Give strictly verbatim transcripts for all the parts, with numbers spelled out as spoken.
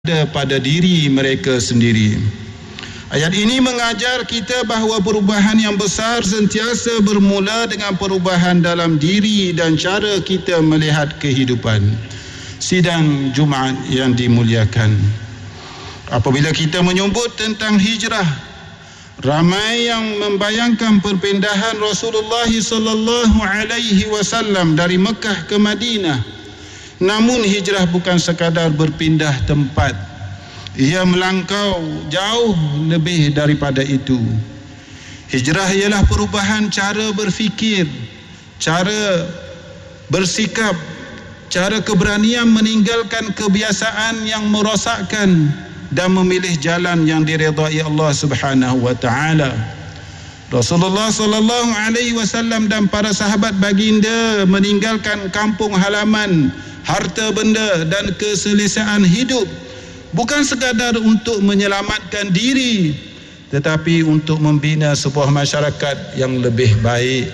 ada pada diri mereka sendiri. Ayat ini mengajar kita bahawa perubahan yang besar sentiasa bermula dengan perubahan dalam diri dan cara kita melihat kehidupan. Sidang Jumaat yang dimuliakan, apabila kita menyebut tentang hijrah, ramai yang membayangkan perpindahan Rasulullah sallallahu alaihi wasallam dari Mekah ke Madinah. Namun hijrah bukan sekadar berpindah tempat. Ia melangkau jauh lebih daripada itu. Hijrah ialah perubahan cara berfikir, cara bersikap, cara keberanian meninggalkan kebiasaan yang merosakkan dan memilih jalan yang diredai Allah Subhanahu wa taala. Rasulullah sallallahu alaihi wasallam dan para sahabat baginda meninggalkan kampung halaman, harta benda dan keselesaan hidup bukan sekadar untuk menyelamatkan diri, tetapi untuk membina sebuah masyarakat yang lebih baik.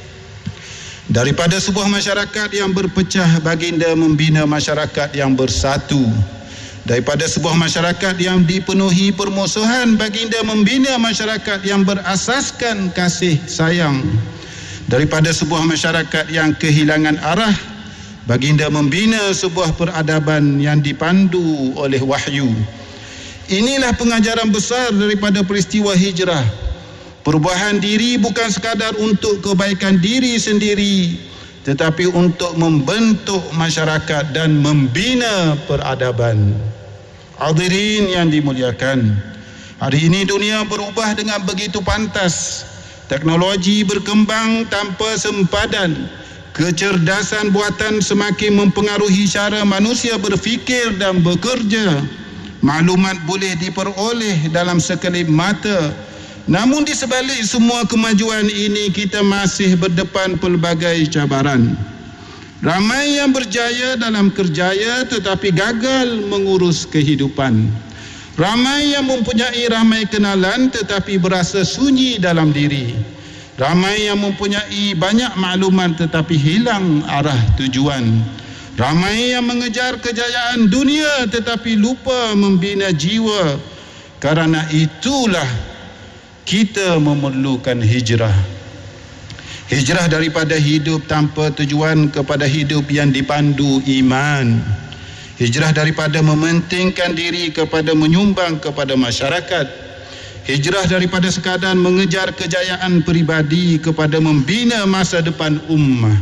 Daripada sebuah masyarakat yang berpecah, baginda membina masyarakat yang bersatu. Daripada sebuah masyarakat yang dipenuhi permusuhan, baginda membina masyarakat yang berasaskan kasih sayang. Daripada sebuah masyarakat yang kehilangan arah, baginda membina sebuah peradaban yang dipandu oleh wahyu. Inilah pengajaran besar daripada peristiwa hijrah. Perubahan diri bukan sekadar untuk kebaikan diri sendiri, tetapi untuk membentuk masyarakat dan membina peradaban. Hadirin yang dimuliakan, hari ini dunia berubah dengan begitu pantas. Teknologi berkembang tanpa sempadan. Kecerdasan buatan semakin mempengaruhi cara manusia berfikir dan bekerja. Maklumat boleh diperoleh dalam sekelip mata. Namun di sebalik semua kemajuan ini, kita masih berdepan pelbagai cabaran. Ramai yang berjaya dalam kerjaya tetapi gagal mengurus kehidupan. Ramai yang mempunyai ramai kenalan tetapi berasa sunyi dalam diri. Ramai yang mempunyai banyak maklumat tetapi hilang arah tujuan. Ramai yang mengejar kejayaan dunia tetapi lupa membina jiwa. Karena itulah kita memerlukan hijrah. Hijrah daripada hidup tanpa tujuan kepada hidup yang dipandu iman. Hijrah daripada mementingkan diri kepada menyumbang kepada masyarakat. Hijrah daripada sekadar mengejar kejayaan peribadi kepada membina masa depan ummah.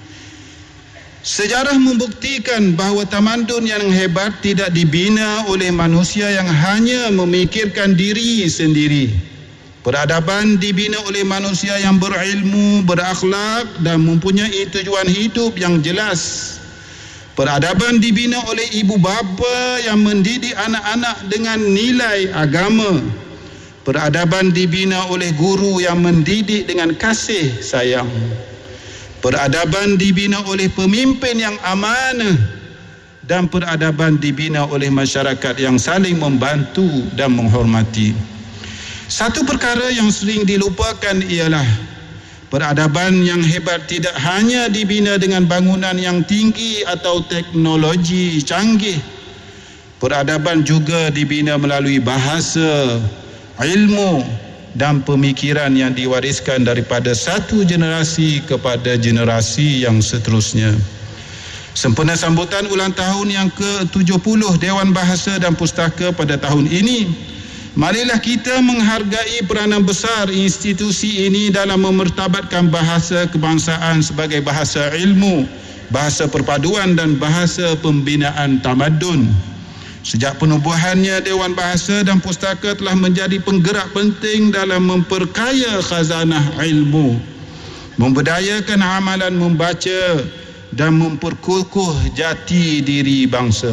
Sejarah membuktikan bahawa tamadun yang hebat tidak dibina oleh manusia yang hanya memikirkan diri sendiri. Peradaban dibina oleh manusia yang berilmu, berakhlak dan mempunyai tujuan hidup yang jelas. Peradaban dibina oleh ibu bapa yang mendidik anak-anak dengan nilai agama. Peradaban dibina oleh guru yang mendidik dengan kasih sayang. Peradaban dibina oleh pemimpin yang amanah. Dan peradaban dibina oleh masyarakat yang saling membantu dan menghormati. Satu perkara yang sering dilupakan ialah peradaban yang hebat tidak hanya dibina dengan bangunan yang tinggi atau teknologi canggih. Peradaban juga dibina melalui bahasa, ilmu dan pemikiran yang diwariskan daripada satu generasi kepada generasi yang seterusnya. Sempena sambutan ulang tahun yang ke tujuh puluh Dewan Bahasa dan Pustaka pada tahun ini, marilah kita menghargai peranan besar institusi ini dalam memertabatkan bahasa kebangsaan sebagai bahasa ilmu, bahasa perpaduan dan bahasa pembinaan tamadun. Sejak penubuhannya, Dewan Bahasa dan Pustaka telah menjadi penggerak penting dalam memperkaya khazanah ilmu, memberdayakan amalan membaca dan memperkukuh jati diri bangsa.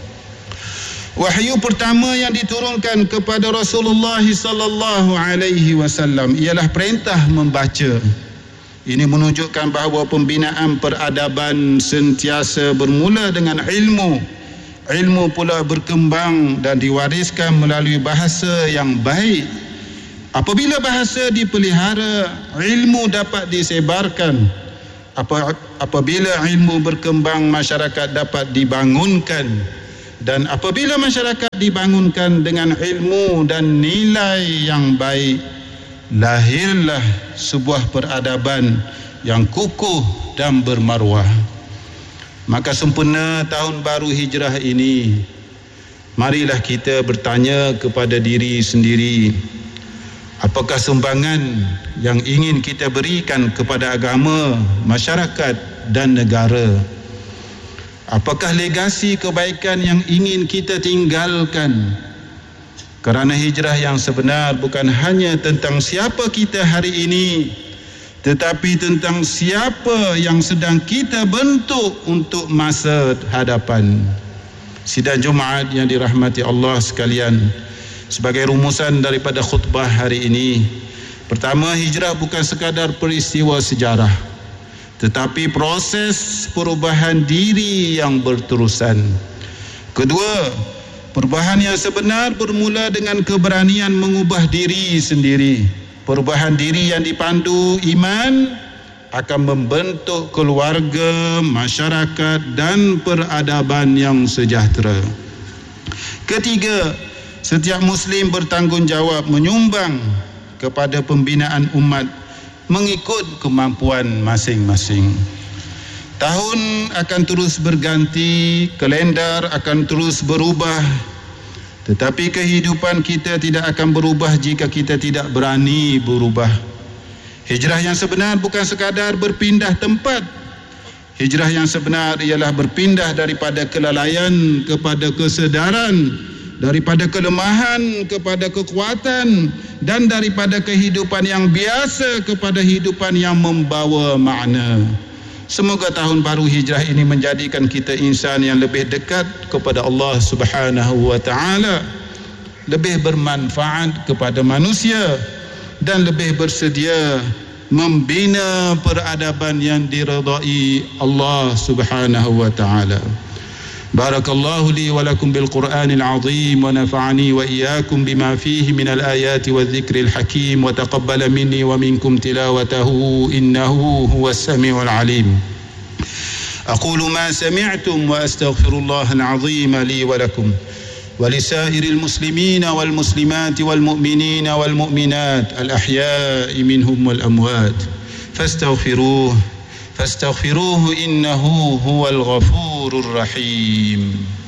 Wahyu pertama yang diturunkan kepada Rasulullah sallallahu alaihi wasallam ialah perintah membaca. Ini menunjukkan bahawa pembinaan peradaban sentiasa bermula dengan ilmu. Ilmu pula berkembang dan diwariskan melalui bahasa yang baik. Apabila bahasa dipelihara, ilmu dapat disebarkan. Apabila ilmu berkembang, masyarakat dapat dibangunkan. Dan apabila masyarakat dibangunkan dengan ilmu dan nilai yang baik, lahirlah sebuah peradaban yang kukuh dan bermaruah. Maka sempena tahun baru hijrah ini, marilah kita bertanya kepada diri sendiri, apakah sumbangan yang ingin kita berikan kepada agama, masyarakat dan negara? Apakah legasi kebaikan yang ingin kita tinggalkan? Kerana hijrah yang sebenar bukan hanya tentang siapa kita hari ini, tetapi tentang siapa yang sedang kita bentuk untuk masa hadapan. Sidang Jumaat yang dirahmati Allah sekalian, sebagai rumusan daripada khutbah hari ini, pertama, hijrah bukan sekadar peristiwa sejarah, tetapi proses perubahan diri yang berterusan. Kedua, perubahan yang sebenar bermula dengan keberanian mengubah diri sendiri. Perubahan diri yang dipandu iman akan membentuk keluarga, masyarakat dan peradaban yang sejahtera. Ketiga, setiap Muslim bertanggungjawab menyumbang kepada pembinaan umat mengikut kemampuan masing-masing. Tahun akan terus berganti, kalendar akan terus berubah, tetapi kehidupan kita tidak akan berubah jika kita tidak berani berubah. Hijrah yang sebenar bukan sekadar berpindah tempat. Hijrah yang sebenar ialah berpindah daripada kelalaian kepada kesedaran, daripada kelemahan kepada kekuatan, dan daripada kehidupan yang biasa kepada kehidupan yang membawa makna. Semoga tahun baru hijrah ini menjadikan kita insan yang lebih dekat kepada Allah Subhanahu wa taala, lebih bermanfaat kepada manusia dan lebih bersedia membina peradaban yang diridai Allah Subhanahu wa taala. Barakallahu li wa lakum bil Qur'anil azim wa nafa'ani wa iyyakum bima fihi min al ayati wa dhikril hakim wa taqabbala minni wa minkum tilawatahu innahu huwas samiul alim. Aqulu ma sami'tum wa astaghfirullahal azim li wa lakum wa lisairil muslimina wal muslimati wal mu'minina wal mu'minat al ahya'i minhum wal amwat fastaghfiruhu fastaghfiruhu innahu huwal ghafurur rahim.